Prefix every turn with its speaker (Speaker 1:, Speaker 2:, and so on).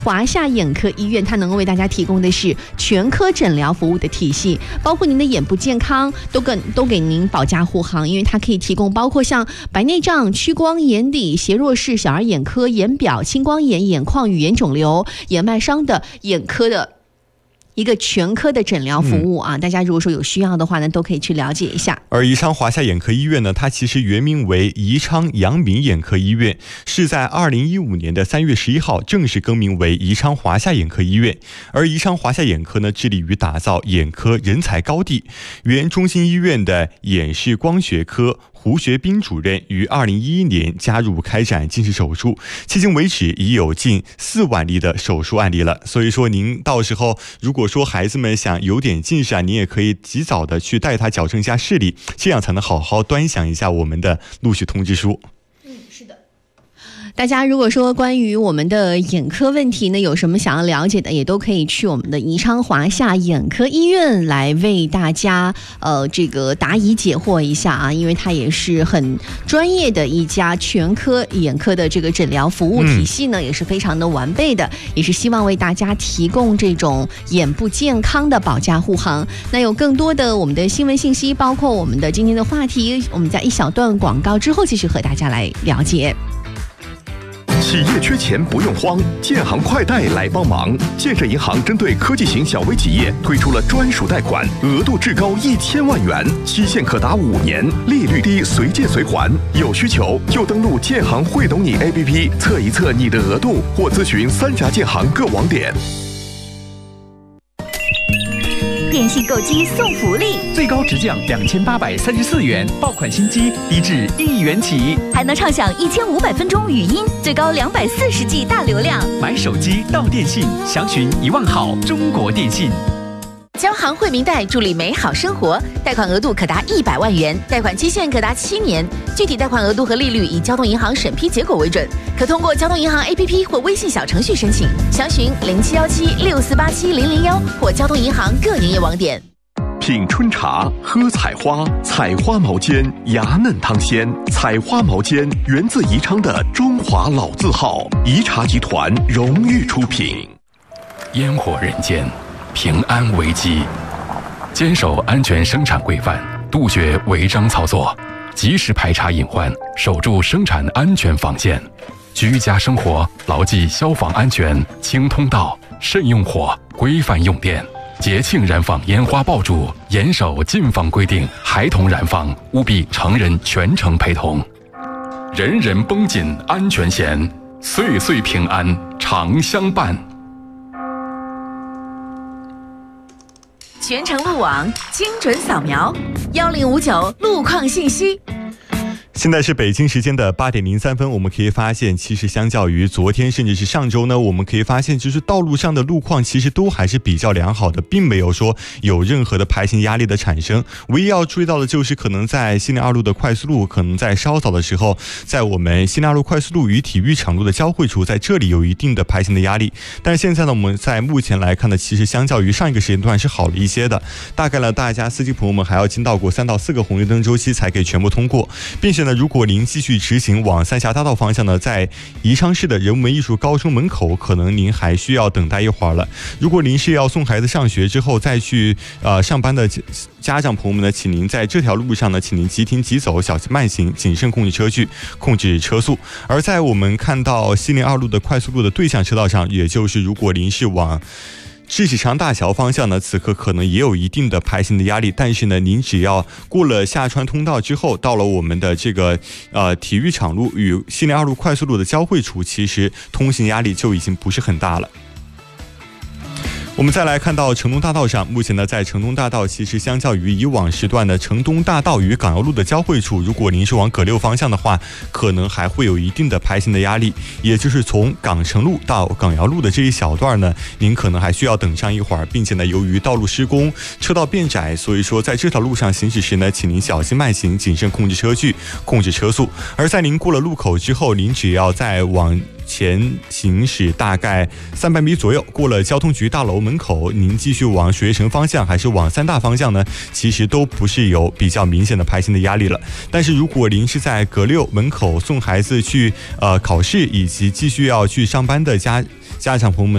Speaker 1: 华夏眼科医院它能够为大家提供的是全科诊疗服务的体系，包括您的眼部健康都给您保驾护航，因为它可以提供包括像白内障、屈光、眼底、斜弱视、小儿眼科、眼表、青光眼、眼眶、语言肿瘤、眼脉伤的眼科的一个全科的诊疗服务啊，大家如果说有需要的话呢，都可以去了解一下。
Speaker 2: 而宜昌华夏眼科医院呢，它其实原名为宜昌阳明眼科医院，是在2015年的3月11号正式更名为宜昌华夏眼科医院。而宜昌华夏眼科呢，致力于打造眼科人才高地。原中心医院的眼视光学科胡学斌主任于2011年加入开展近视手术，迄今为止已有近4万例的手术案例了。所以说您到时候如果说孩子们想有点近视啊，您也可以及早的去带他矫正一下视力，这样才能好好端详一下我们的录取通知书。
Speaker 1: 是的。大家如果说关于我们的眼科问题呢，有什么想要了解的，也都可以去我们的宜昌华夏眼科医院来为大家这个答疑解惑一下啊，因为它也是很专业的一家全科眼科的这个诊疗服务体系呢，也是非常的完备的，也是希望为大家提供这种眼部健康的保驾护航。那有更多的我们的新闻信息，包括我们的今天的话题，我们在一小段广告之后继续和大家来了解。
Speaker 3: 企业缺钱不用慌，建行快贷来帮忙。建设银行针对科技型小微企业推出了专属贷款，额度至高1000万元，期限可达5年，利率低，随借随还。有需求就登录建行会懂你 APP 测一测你的额度，或咨询3家建行各网点。
Speaker 4: 电信购机送福利，
Speaker 5: 最高直降2834元，爆款新机低至1元起，
Speaker 4: 还能畅享1500分钟语音，最高240G 大流量。
Speaker 5: 买手机到电信，详询1万好中国电信。
Speaker 6: 交行惠民贷助力美好生活，贷款额度可达100万元，贷款期限可达7年，具体贷款额度和利率以交通银行审批结果为准，可通过交通银行 APP 或微信小程序申请，详询071764870001或交通银行各营业网点。
Speaker 3: 品春茶，喝采花，采花毛尖，芽嫩汤鲜。采花毛尖源自宜昌的中华老字号，宜茶集团荣誉出品。
Speaker 7: 烟火人间，平安危机，坚守安全生产规范，杜绝违章操作，及时排查隐患，守住生产安全防线。居家生活牢记消防安全，清通道，慎用火，规范用电。节庆燃放烟花爆竹，严守禁放规定，孩童燃放务必成人全程陪同。人人绷紧安全弦，岁岁平安常相伴。
Speaker 6: 全程路网，精准扫描，1059路况信息。
Speaker 2: 现在是北京时间的8点03分，我们可以发现，其实相较于昨天甚至是上周呢，我们可以发现就是道路上的路况其实都还是比较良好的，并没有说有任何的排行压力的产生。唯一要注意到的就是可能在西宁2路的快速路，可能在稍早的时候，在我们西宁2路快速路与体育场路的交汇处，在这里有一定的排行的压力。但是现在呢，我们在目前来看呢，其实相较于上一个时间段是好了一些的。大概呢，大家司机朋友们还要经到过3到4个红绿灯周期才可以全部通过，并且呢，如果您继续直行往三峡大道方向呢，在宜昌市的人文艺术高中门口，可能您还需要等待一会儿了。如果您是要送孩子上学之后再去上班的家长朋友们呢，请您在这条路上呢，请您急停急走，小心慢行，谨慎控制车距，控制车速。而在我们看到西宁2路的快速路的对向车道上，也就是如果您是往世纪长大桥方向呢，此刻可能也有一定的排行的压力，但是呢，您只要过了下川通道之后，到了我们的这个体育场路与西宁2路快速路的交汇处，其实通行压力就已经不是很大了。我们再来看到城东大道上，目前呢，在城东大道其实相较于以往时段的城东大道与港瑶路的交汇处，如果您是往葛六方向的话，可能还会有一定的排行的压力，也就是从港城路到港瑶路的这一小段呢，您可能还需要等上一会儿，并且呢，由于道路施工，车道变窄，所以说在这条路上行驶时呢，请您小心慢行，谨慎控制车距，控制车速。而在您过了路口之后，您只要再往前行驶大概300米左右，过了交通局大楼门口，您继续往水悦城方向还是往三大方向呢，其实都不是有比较明显的排行的压力了。但是如果您是在葛六门口送孩子去考试，以及继续要去上班的家家长朋友们